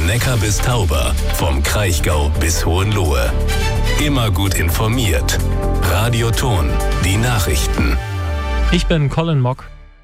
Neckar bis Tauber, vom Kraichgau bis Hohenlohe. Immer gut informiert. Radio Thon, die Nachrichten. Ich bin Colin Mock.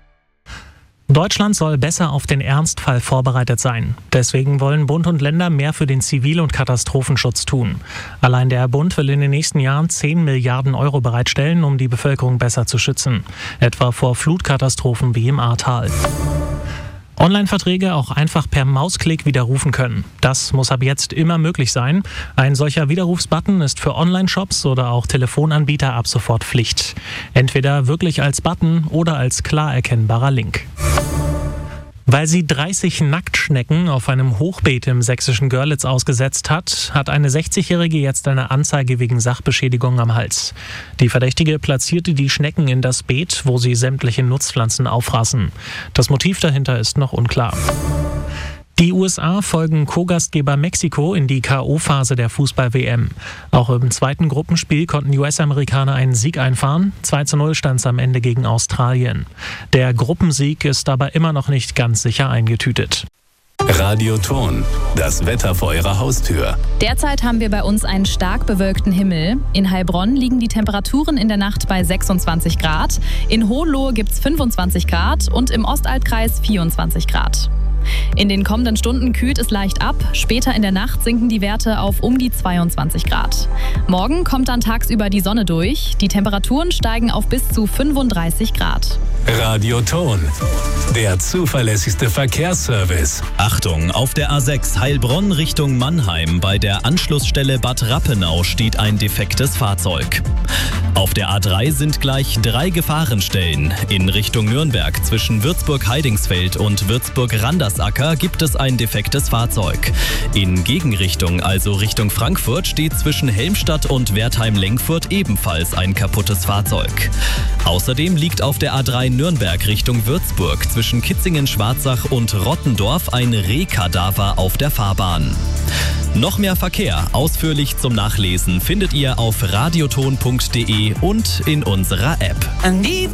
Deutschland soll besser auf den Ernstfall vorbereitet sein. Deswegen wollen Bund und Länder mehr für den Zivil- und Katastrophenschutz tun. Allein der Bund will in den nächsten Jahren 10 Milliarden Euro bereitstellen, um die Bevölkerung besser zu schützen. Etwa vor Flutkatastrophen wie im Ahrtal. Online-Verträge auch einfach per Mausklick widerrufen können. Das muss ab jetzt immer möglich sein. Ein solcher Widerrufsbutton ist für Online-Shops oder auch Telefonanbieter ab sofort Pflicht. Entweder wirklich als Button oder als klar erkennbarer Link. Weil sie 30 Nacktschnecken auf einem Hochbeet im sächsischen Görlitz ausgesetzt hat, hat eine 60-Jährige jetzt eine Anzeige wegen Sachbeschädigung am Hals. Die Verdächtige platzierte die Schnecken in das Beet, wo sie sämtliche Nutzpflanzen auffraßen. Das Motiv dahinter ist noch unklar. Die USA folgen Co-Gastgeber Mexiko in die K.O.-Phase der Fußball-WM. Auch im zweiten Gruppenspiel konnten die US-Amerikaner einen Sieg einfahren. 2:0 stand es am Ende gegen Australien. Der Gruppensieg ist aber immer noch nicht ganz sicher eingetütet. Radio Thon, das Wetter vor Ihrer Haustür. Derzeit haben wir bei uns einen stark bewölkten Himmel. In Heilbronn liegen die Temperaturen in der Nacht bei 26 Grad. In Hohenlohe gibt es 25 Grad und im Ostaltkreis 24 Grad. In den kommenden Stunden kühlt es leicht ab. Später in der Nacht sinken die Werte auf um die 22 Grad. Morgen kommt dann tagsüber die Sonne durch. Die Temperaturen steigen auf bis zu 35 Grad. Radio Thon, der zuverlässigste Verkehrsservice. Achtung, auf der A6 Heilbronn Richtung Mannheim bei der Anschlussstelle Bad Rappenau steht ein defektes Fahrzeug. Auf der A3 sind gleich 3 Gefahrenstellen. In Richtung Nürnberg zwischen Würzburg-Heidingsfeld und Würzburg-Randersacker gibt es ein defektes Fahrzeug. In Gegenrichtung, also Richtung Frankfurt, steht zwischen Helmstadt und Wertheim-Lenkfurt ebenfalls ein kaputtes Fahrzeug. Außerdem liegt auf der A3 Nürnberg Richtung Würzburg zwischen Kitzingen-Schwarzach und Rottendorf ein Rehkadaver auf der Fahrbahn. Noch mehr Verkehr, ausführlich zum Nachlesen, findet ihr auf radiothon.de und in unserer App.